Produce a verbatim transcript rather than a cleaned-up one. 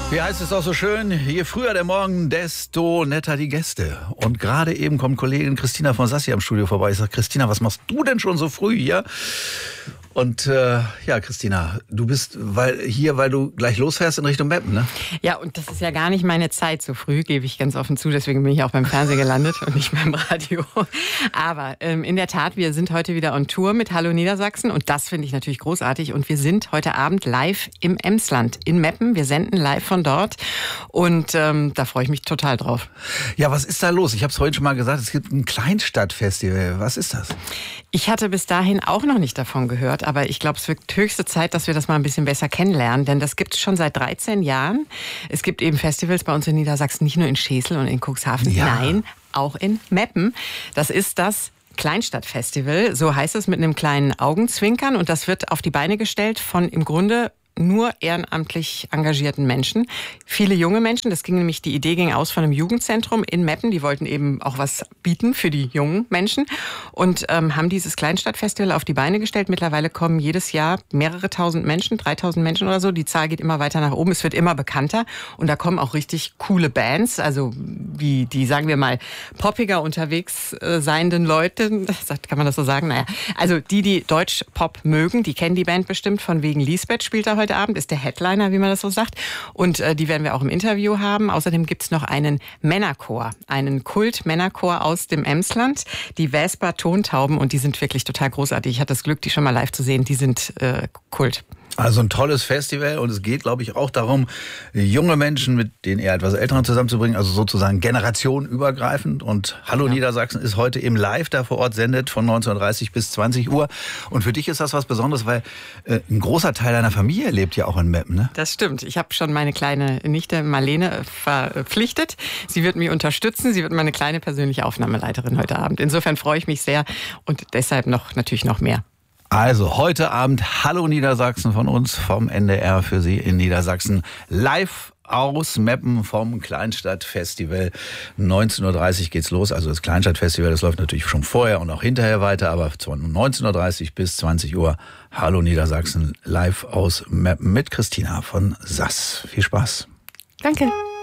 Wie heißt es auch so schön? Je früher der Morgen, desto netter die Gäste. Und gerade eben kommt Kollegin Christina von Sassi am Studio vorbei. Ich sage, Christina, was machst du denn schon so früh hier? Und äh, ja, Christina, du bist weil, hier, weil du gleich losfährst in Richtung Meppen, ne? Ja, und das ist ja gar nicht meine Zeit so früh, gebe ich ganz offen zu. Deswegen bin ich auch beim Fernsehen gelandet und nicht beim Radio. Aber ähm, in der Tat, wir sind heute wieder on Tour mit Hallo Niedersachsen. Und das finde ich natürlich großartig. Und wir sind heute Abend live im Emsland in Meppen. Wir senden live von dort. Und ähm, da freue ich mich total drauf. Ja, was ist da los? Ich habe es heute schon mal gesagt, es gibt ein Kleinstadtfestival. Was ist das? Ich hatte bis dahin auch noch nicht davon gehört. Aber ich glaube, es wird höchste Zeit, dass wir das mal ein bisschen besser kennenlernen. Denn das gibt es schon seit dreizehn Jahren. Es gibt eben Festivals bei uns in Niedersachsen, nicht nur in Schesel und in Cuxhaven. Ja. Nein, auch in Meppen. Das ist das Kleinstadtfestival. So heißt es mit einem kleinen Augenzwinkern. Und das wird auf die Beine gestellt von im Grunde nur ehrenamtlich engagierten Menschen. Viele junge Menschen, das ging nämlich, die Idee ging aus von einem Jugendzentrum in Meppen. Die wollten eben auch was bieten für die jungen Menschen und ähm, haben dieses Kleinstadtfestival auf die Beine gestellt. Mittlerweile kommen jedes Jahr mehrere tausend Menschen, dreitausend Menschen oder so. Die Zahl geht immer weiter nach oben. Es wird immer bekannter und da kommen auch richtig coole Bands, also wie die, sagen wir mal, poppiger unterwegs äh, seienden Leute. Kann man das so sagen? Naja, also die, die Deutsch-Pop mögen, die kennen die Band bestimmt. Von wegen Lisbeth spielt da heute Abend, ist der Headliner, wie man das so sagt. Und äh, die werden wir auch im Interview haben. Außerdem gibt's noch einen Männerchor, einen Kult-Männerchor aus dem Emsland, die Vesper Tontauben. Und die sind wirklich total großartig. Ich hatte das Glück, die schon mal live zu sehen. Die sind äh, Kult. Also ein tolles Festival und es geht, glaube ich, auch darum, junge Menschen mit den eher etwas Älteren zusammenzubringen, also sozusagen generationenübergreifend. Und Hallo ja. Niedersachsen ist heute im Live da vor Ort, sendet von neunzehn Uhr dreißig bis zwanzig Uhr. Und für dich ist das was Besonderes, weil äh, ein großer Teil deiner Familie lebt ja auch in Meppen, ne? Das stimmt. Ich habe schon meine kleine Nichte Marlene verpflichtet. Sie wird mich unterstützen. Sie wird meine kleine persönliche Aufnahmeleiterin heute Abend. Insofern freue ich mich sehr und deshalb noch natürlich noch mehr. Also heute Abend Hallo Niedersachsen von uns vom N D R für Sie in Niedersachsen. Live aus Meppen vom Kleinstadtfestival. neunzehn Uhr dreißig geht's los. Also das Kleinstadtfestival, das läuft natürlich schon vorher und auch hinterher weiter. Aber von neunzehn Uhr dreißig bis zwanzig Uhr Hallo Niedersachsen live aus Meppen mit Christina von Sass. Viel Spaß. Danke.